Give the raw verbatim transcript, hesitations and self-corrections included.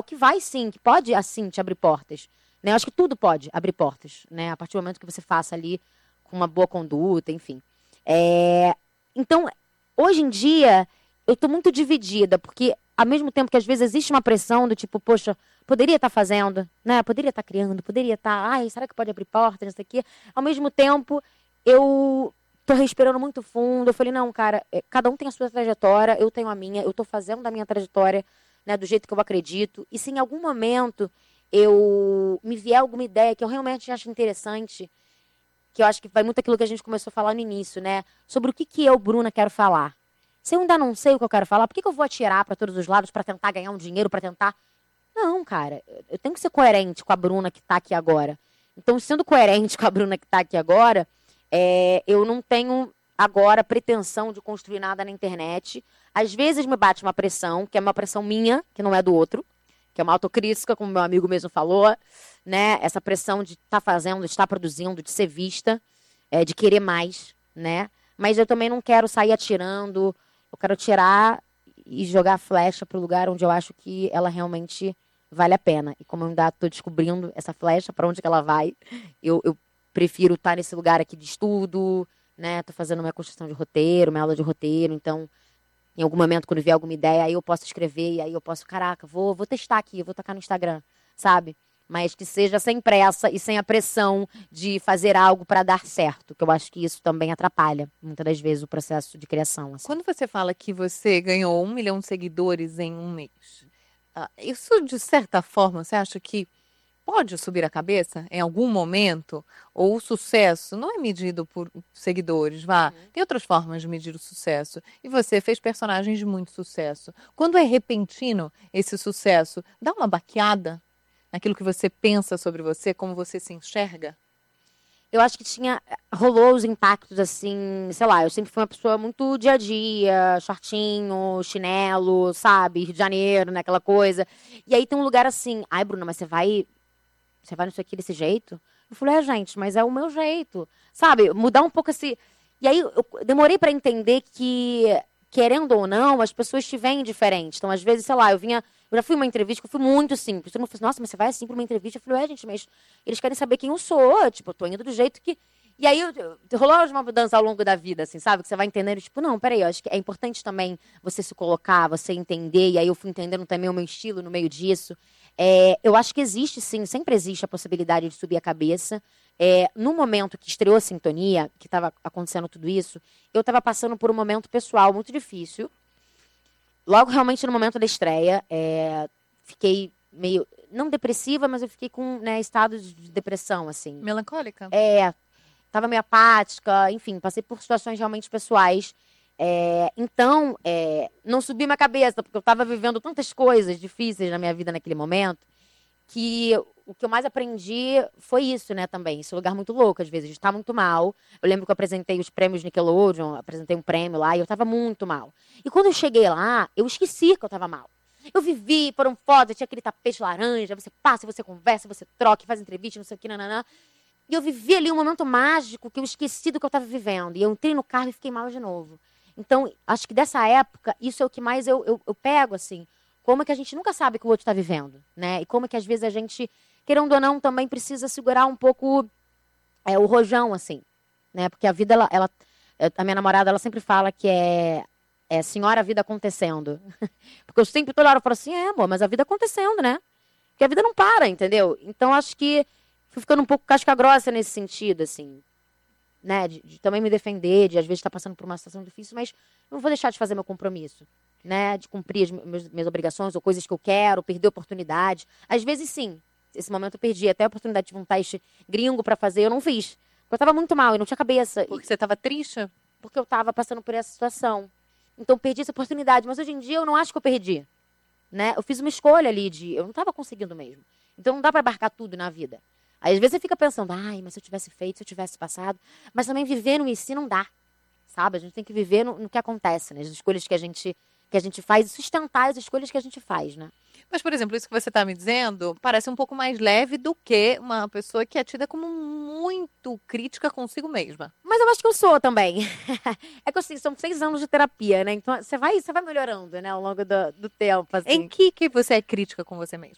que vai sim, que pode, assim, te abrir portas. Né? Eu acho que tudo pode abrir portas, né? A partir do momento que você faça ali com uma boa conduta, enfim. É... Então, hoje em dia, eu tô muito dividida, porque ao mesmo tempo que às vezes existe uma pressão do tipo, poxa, poderia estar fazendo, né? Poderia estar criando, poderia estar, ai, será que pode abrir portas, isso aqui? Ao mesmo tempo, eu tô respirando muito fundo. Eu falei, não, cara, é, cada um tem a sua trajetória, eu tenho a minha, eu tô fazendo da minha trajetória, né, do jeito que eu acredito. E se em algum momento eu me vier alguma ideia que eu realmente acho interessante, que eu acho que vai muito aquilo que a gente começou a falar no início, né? Sobre o que, que eu, Bruna, quero falar. Se eu ainda não sei o que eu quero falar, por que, que eu vou atirar para todos os lados para tentar ganhar um dinheiro, para tentar... Não, cara, eu tenho que ser coerente com a Bruna que tá aqui agora. Então, sendo coerente com a Bruna que tá aqui agora, é, eu não tenho agora pretensão de construir nada na internet. Às vezes me bate uma pressão, que é uma pressão minha, que não é do outro, que é uma autocrítica, como meu amigo mesmo falou, né? Essa pressão de estar tá fazendo, de estar produzindo, de ser vista, é, de querer mais, né? Mas eu também não quero sair atirando, eu quero tirar e jogar a flecha para o lugar onde eu acho que ela realmente vale a pena. E como eu ainda estou descobrindo essa flecha, para onde que ela vai, eu, eu prefiro estar nesse lugar aqui de estudo, né? Tô fazendo minha construção de roteiro, minha aula de roteiro, então em algum momento, quando vier alguma ideia, aí eu posso escrever, e aí eu posso, caraca, vou, vou testar aqui, vou tacar no Instagram, sabe? Mas que seja sem pressa e sem a pressão de fazer algo para dar certo, que eu acho que isso também atrapalha, muitas das vezes, o processo de criação. Assim. Quando você fala que você ganhou um milhão de seguidores em um mês, ah, isso, de certa forma, você acha que pode subir a cabeça em algum momento? Ou o sucesso não é medido por seguidores, vá? Uhum. Tem outras formas de medir o sucesso. E você fez personagens de muito sucesso. Quando é repentino esse sucesso, dá uma baqueada naquilo que você pensa sobre você, como você se enxerga? Eu acho que tinha. Rolou os impactos, assim, sei lá, eu sempre fui uma pessoa muito dia a dia, shortinho, chinelo, sabe? Rio de Janeiro, né? Aquela coisa. E aí tem um lugar assim, ai, Bruna, mas você vai. Você vai nisso aqui desse jeito? Eu falei, é, gente, mas é o meu jeito. Sabe? Mudar um pouco esse. E aí eu demorei pra entender que, querendo ou não, as pessoas te veem diferente. Então, às vezes, sei lá, eu vinha. Eu já fui uma entrevista que eu fui muito simples. Todo mundo falou assim, nossa, mas você vai assim pra uma entrevista? Eu falei, é, gente, mas eles querem saber quem eu sou. Tipo, eu tô indo do jeito que. E aí eu, eu, rolou uma mudança ao longo da vida, assim, sabe? Que você vai entendendo, tipo, não, peraí, eu acho que é importante também você se colocar, você entender. E aí eu fui entendendo também o meu estilo no meio disso. É, eu acho que existe, sim, sempre existe a possibilidade de subir a cabeça. É, no momento que estreou a Sintonia, que estava acontecendo tudo isso, eu estava passando por um momento pessoal muito difícil. Logo, realmente, no momento da estreia, é, fiquei meio, não depressiva, mas eu fiquei com, né, estado de depressão, assim. Melancólica? É, tava meio apática, enfim, passei por situações realmente pessoais. É, então, é, não subi minha cabeça, porque eu estava vivendo tantas coisas difíceis na minha vida naquele momento, que o que eu mais aprendi foi isso, né, também. Esse lugar muito louco, às vezes, de estar muito mal. Eu lembro que eu apresentei os prêmios Nickelodeon, apresentei um prêmio lá, e eu estava muito mal. E quando eu cheguei lá, eu esqueci que eu estava mal. Eu vivi, foram fotos, tinha aquele tapete laranja, você passa, você conversa, você troca, faz entrevista, não sei o que, nananã. E eu vivi ali um momento mágico que eu esqueci do que eu estava vivendo. E eu entrei no carro e fiquei mal de novo. Então, acho que dessa época, isso é o que mais eu, eu, eu pego, assim. Como é que a gente nunca sabe o que o outro está vivendo, né? E como é que às vezes a gente, querendo ou não, também precisa segurar um pouco é, o rojão, assim. Né? Porque a vida, ela, ela, a minha namorada, ela sempre fala que é, é senhora a vida acontecendo. Porque eu sempre toda hora falo assim, é, amor, mas a vida acontecendo, né? Porque a vida não para, entendeu? Então, acho que fui ficando um pouco casca grossa nesse sentido, assim, né? De, de também me defender, de às vezes estar passando por uma situação difícil, mas não vou deixar de fazer meu compromisso, né? De cumprir as minhas, minhas obrigações ou coisas que eu quero, perder oportunidade. Às vezes, sim. Esse momento eu perdi até a oportunidade de um teste gringo pra fazer, eu não fiz. Porque eu tava muito mal, eu não tinha cabeça. Porque E, você estava triste? porque eu tava passando por essa situação. Então, eu perdi essa oportunidade. Mas hoje em dia, eu não acho que eu perdi, né? Eu fiz uma escolha ali de... Eu não tava conseguindo mesmo. Então, não dá pra abarcar tudo na vida. Aí, às vezes, você fica pensando, ai, mas se eu tivesse feito, se eu tivesse passado. Mas também viver no em si não dá, sabe? A gente tem que viver no, no que acontece, né? As escolhas que a gente, que a gente faz e sustentar as escolhas que a gente faz, né? Mas, por exemplo, isso que você está me dizendo parece um pouco mais leve do que uma pessoa que é tida como muito crítica consigo mesma. Mas eu acho que eu sou também. É que assim, são seis anos de terapia, né? Então você vai, você vai melhorando, né, ao longo do, do tempo, Em assim. que que você é crítica com você mesma?